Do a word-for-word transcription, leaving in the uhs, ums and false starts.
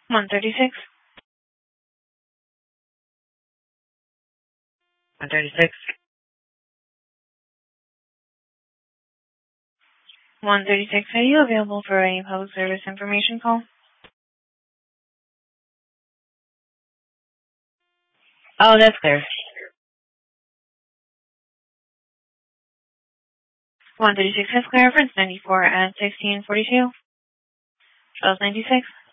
one thirty-six. one thirty-six. one thirty-six, are you available for a public service information call? Oh, that's clear. one thirty-six is clear. Reference ninety-four at sixteen forty-two. twelve ninety-six.